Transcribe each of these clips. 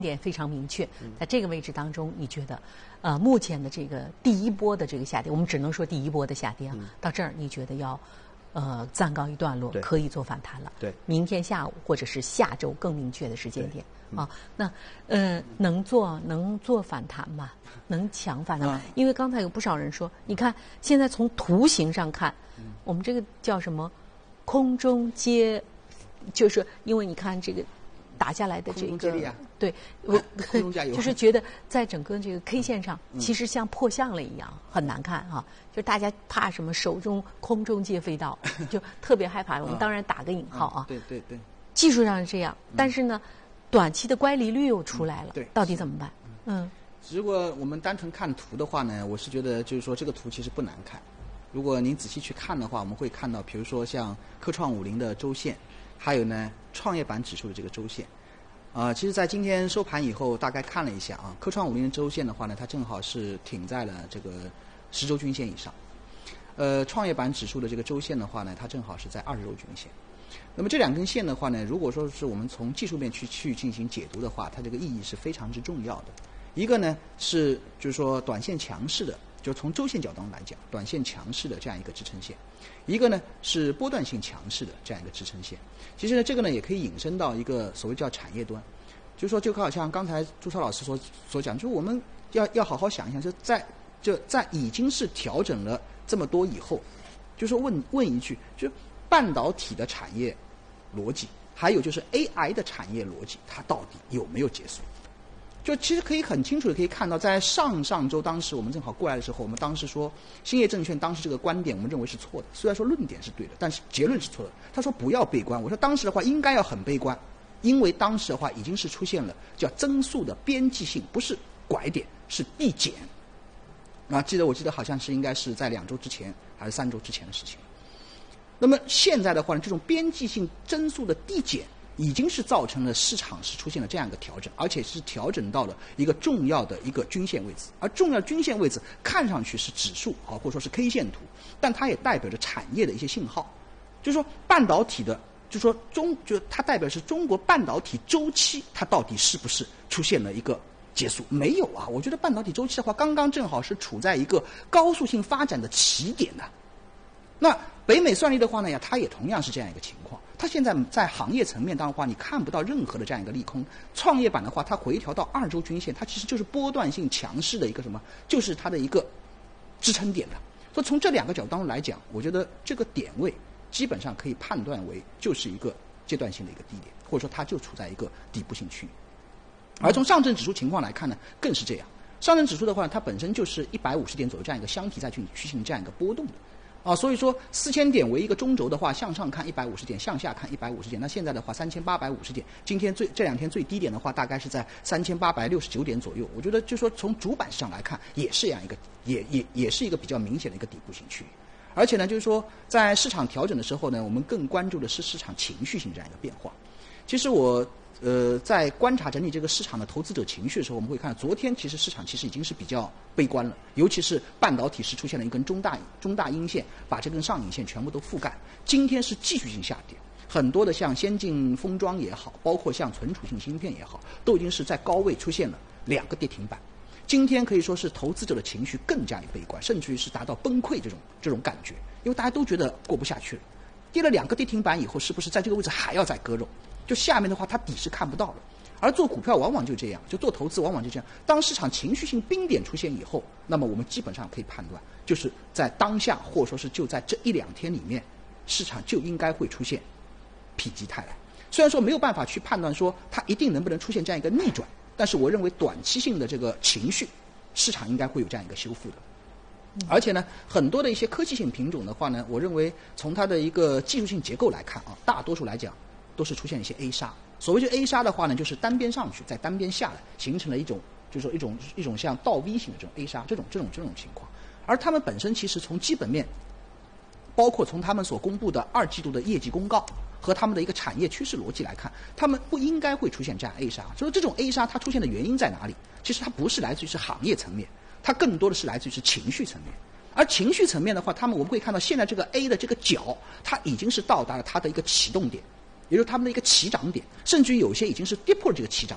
点非常明确，在这个位置当中，你觉得，目前的这个第一波的这个下跌，我们只能说第一波的下跌啊，到这儿你觉得要，暂告一段落，可以做反弹了。 对， 明天下午或者是下周更明确的时间点啊。那能做反弹吗？能强反弹吗？因为刚才有不少人说，你看现在从图形上看，我们这个叫什么？空中接，就是因为你看这个。打下来的这个，对，就是觉得在整个这个 K 线上，其实像破相了一样，很难看啊。就大家怕什么手中空中接飞刀，就特别害怕。我们当然打个引号啊。 对。 技术上是这样，但是呢，短期的乖离率又出来了，到底怎么办？ 如果我们单纯看图的话呢，我是觉得就是说这个图其实不难看。如果您仔细去看的话，我们会看到，比如说像科创50的周线。还有呢，创业板指数的这个周线，其实在今天收盘以后，大概看了一下啊，科创50的周线的话呢，它正好是挺在了这个10周均线以上。创业板指数的这个周线的话呢，它正好是在20周均线。那么这两根线的话呢，如果说是我们从技术面去进行解读的话，它这个意义是非常之重要的。一个呢是就是说短线强势的。就从周线角度来讲，短线强势的这样一个支撑线，一个呢是波段性强势的这样一个支撑线。其实呢，这个呢也可以引申到一个所谓叫产业端，就是说就好像刚才朱超老师所讲，就是我们要好好想一想，在已经是调整了这么多以后，就是问一句，就是半导体的产业逻辑，还有就是 AI 的产业逻辑，它到底有没有结束？就其实可以很清楚的可以看到，在上周当时我们正好过来的时候，我们当时说兴业证券当时这个观点我们认为是错的，虽然说论点是对的，但是结论是错的。他说不要悲观，我说当时的话应该要很悲观，因为当时的话已经是出现了叫增速的边际性，不是拐点，是递减。我记得好像是应该是在2周之前还是3周之前的事情。那么现在的话呢，这种边际性增速的递减。已经是造成了市场是出现了这样一个调整，而且是调整到了一个重要的一个均线位置，而重要均线位置看上去是指数或者说是 K 线图，但它也代表着产业的一些信号，就是说半导体的，就是说它代表是中国半导体周期，它到底是不是出现了一个结束？没有啊，我觉得半导体周期的话，刚刚正好是处在一个高速性发展的起点的。那北美算力的话呢它也同样是这样一个情况。它现在在行业层面当中的话，你看不到任何的这样一个利空。创业板的话，它回调到2周均线，它其实就是波段性强势的一个什么，就是它的一个支撑点的。所以从这2个角度当中来讲，我觉得这个点位基本上可以判断为就是一个阶段性的一个低点，或者说它就处在一个底部性区域。而从上证指数情况来看呢，更是这样。上证指数的话，它本身就是150点左右这样一个箱体再去进行这样一个波动的。所以说4000点为一个中轴的话，向上看150点，向下看150点。那现在的话3850点，今天这2天最低点的话，大概是在3869点左右。我觉得就说从主板市场来看，也是这样一个，也是一个比较明显的一个底部型区域。而且呢，就是说在市场调整的时候呢，我们更关注的是市场情绪性这样一个变化。其实我在观察整理这个市场的投资者情绪的时候，我们会看昨天其实市场已经是比较悲观了，尤其是半导体是出现了一根中大阴线，把这根上影线全部都覆盖。今天是继续性下跌，很多的像先进封装也好，包括像存储性芯片也好，都已经是在高位出现了2个跌停板。今天可以说是投资者的情绪更加悲观，甚至于是达到崩溃这种感觉，因为大家都觉得过不下去了。跌了2个跌停板以后，是不是在这个位置还要再割肉？就下面的话，它底是看不到了。而做股票往往就这样，就做投资往往就这样。当市场情绪性冰点出现以后，那么我们基本上可以判断，就是在当下或者说是就在这1-2天里面，市场就应该会出现否极泰来。虽然说没有办法去判断说它一定能不能出现这样一个逆转，但是我认为短期性的这个情绪，市场应该会有这样一个修复的。而且呢，很多的一些科技性品种的话呢，我认为从它的一个技术性结构来看大多数来讲都是出现一些 A 杀。所谓就 A 杀的话呢，就是单边上去，再单边下来，形成了一种就是说一种像倒 V 型的这种 A 杀这种情况。而他们本身其实从基本面，包括从他们所公布的2季度的业绩公告和他们的一个产业趋势逻辑来看，他们不应该会出现这样 A 杀。所以这种 A 杀它出现的原因在哪里？其实它不是来自于是行业层面，它更多的是来自于是情绪层面。而情绪层面的话，我们会看到现在这个 A 的这个角，它已经是到达了它的一个启动点，也就是他们的一个起涨点，甚至于有些已经是跌破了这个起涨点。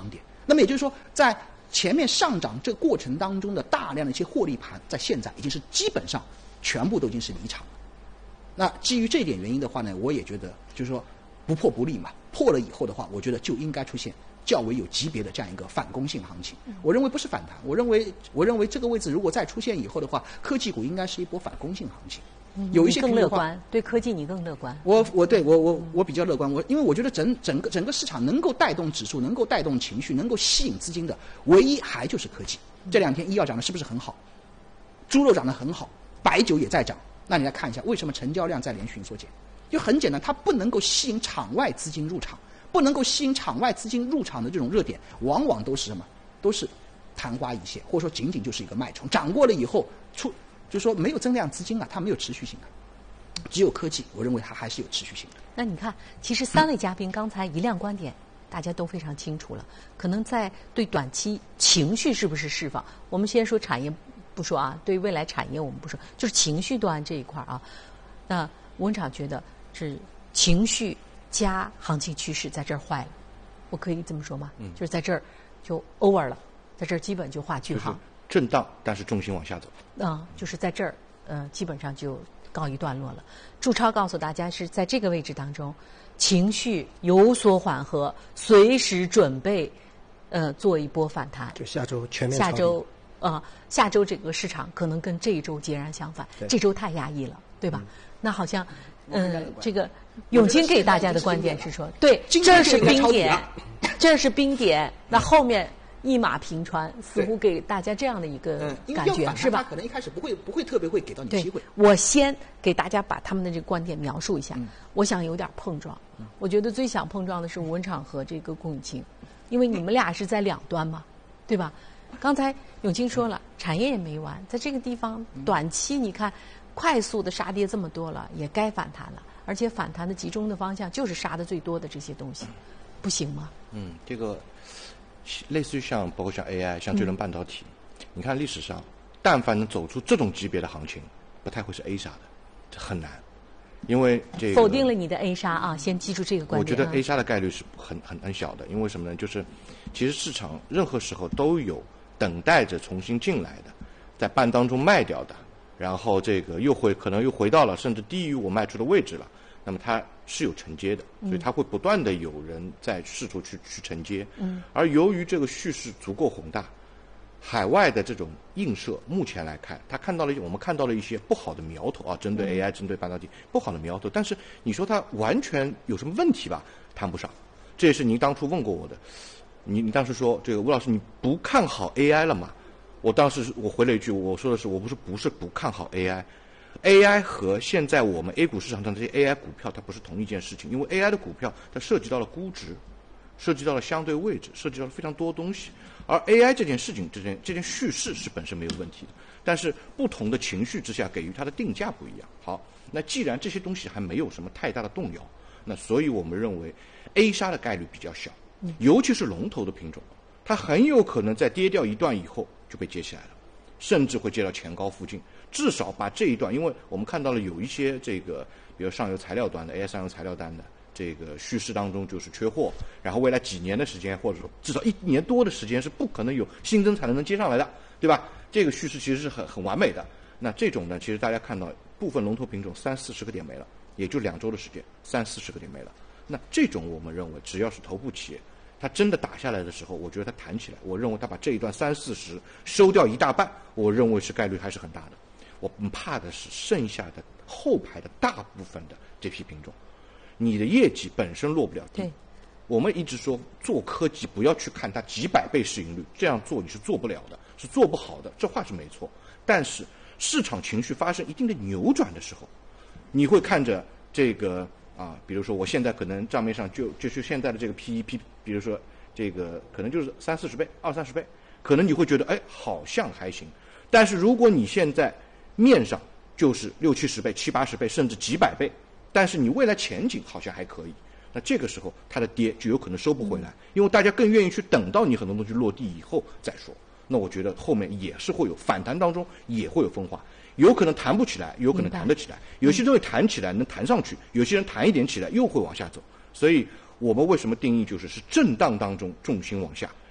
那么也就是说，在前面上涨这个过程当中的大量的一些获利盘，在现在已经是基本上全部都已经是离场了。那基于这点原因的话呢，我也觉得就是说不破不立嘛，破了以后的话，我觉得就应该出现较为有级别的这样一个反攻性行情。我认为不是反弹，我认为这个位置如果再出现以后的话，科技股应该是一波反攻性行情。有一些更乐观，对科技你更乐观。 我比较乐观，因为我觉得整个市场能够带动指数，能够带动情绪，能够吸引资金的，唯一还就是科技。这两天医药涨得是不是很好？猪肉涨得很好，白酒也在涨。那你来看一下，为什么成交量在连续缩减？就很简单，它不能够吸引场外资金入场，不能够吸引场外资金入场的这种热点，往往都是什么？都是昙花一现，或者说仅仅就是一个脉冲，涨过了以后就是说没有增量资金了，它没有持续性的。只有科技，我认为它还是有持续性的。 那你看，其实3位嘉宾刚才一亮观点，大家都非常清楚了。可能在对短期情绪是不是释放，我们先说产业不说啊，对未来产业我们不说，就是情绪端这一块啊。那吴文场觉得是情绪加行情趋势在这儿坏了，我可以这么说吗？就是在这儿就 over 了，在这儿基本就画句号。 就是震荡，但是重心往下走。 就是在这儿，基本上就告一段落了。祝超告诉大家是在这个位置当中，情绪有所缓和，随时准备，做一波反弹。 就下周全面下周这个市场可能跟这一周截然相反。这周太压抑了，对吧？那好像，这个永金给大家的观点是说，对，这是冰点，这是冰点，那后面一马平川，似乎给大家这样的一个感觉，是吧？ 他可能一开始不会特别会给到你机会。 我先给大家把他们的这个观点描述一下。我想有点碰撞。我觉得最想碰撞的是吴文场和这个龚永清，因为你们俩是在两端嘛，对吧？刚才永清说了，产业也没完，在这个地方短期你看快速的杀跌这么多了，也该反弹了，而且反弹的集中的方向就是杀的最多的这些东西，不行吗？ 这个类似于包括像 AI 像智能半导体，你看历史上但凡能走出这种级别的行情，不太会是 A 杀的，这很难。因为这个否定了你的 A 杀啊，先记住这个观点。 我觉得 A 杀的概率是很小的，因为什么呢？就是其实市场任何时候都有等待着重新进来的，在半当中卖掉的，然后这个可能又回到了甚至低于我卖出的位置了，那么它是有承接的，所以它会不断的有人在试图去承接。而由于这个叙事足够宏大，海外的这种映射，目前来看，我们看到了一些不好的苗头啊，针对 AI、针对半导体不好的苗头。但是你说它完全有什么问题吧？谈不上。这也是您当初问过我的。你当时说这个吴老师你不看好 AI 了吗？我当时我回了一句，我说的是我不是不看好 AI。AI 和现在我们 A 股市场上这些 AI 股票它不是同一件事情，因为 AI 的股票它涉及到了估值，涉及到了相对位置，涉及到了非常多东西。而 AI 这件事情，这件叙事是本身没有问题的，但是不同的情绪之下给予它的定价不一样。好，那既然这些东西还没有什么太大的动摇，那所以我们认为 A 杀的概率比较小，尤其是龙头的品种，它很有可能在跌掉一段以后就被接起来了，甚至会接到前高附近，至少把这一段，因为我们看到了有一些这个，比如上游材料端的 AI 上游材料端的。这个叙事当中就是缺货，然后未来几年的时间，或者说至少1年多的时间是不可能有新增产能接上来的，对吧？这个叙事其实是很完美的。那这种呢，其实大家看到部分龙头品种30-40个点没了，也就2周的时间，30-40个点没了。那这种我们认为，只要是头部企业，它真的打下来的时候，我觉得它弹起来，我认为它把这一段30-40收掉一大半，我认为是概率还是很大的。我怕的是剩下的后排的大部分的这批品种。你的业绩本身落不了地，我们一直说做科技不要去看它几百倍市盈率，这样做你是做不了的，是做不好的，这话是没错。但是市场情绪发生一定的扭转的时候，你会看着这个比如说我现在可能账面上就是现在的这个 PE，比如说这个可能就是30-40倍、20-30倍，可能你会觉得好像还行。但是如果你现在面上就是60-70倍、70-80倍，甚至几百倍。但是你未来前景好像还可以，那这个时候它的跌就有可能收不回来，因为大家更愿意去等到你很多东西落地以后再说。那我觉得后面也是会有反弹当中也会有分化，有可能弹不起来，有可能弹得起来，有些东西弹起来能弹上去，有些人弹一点起来又会往下走。所以我们为什么定义就是震荡当中重心往下，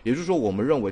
也就是说，我们认为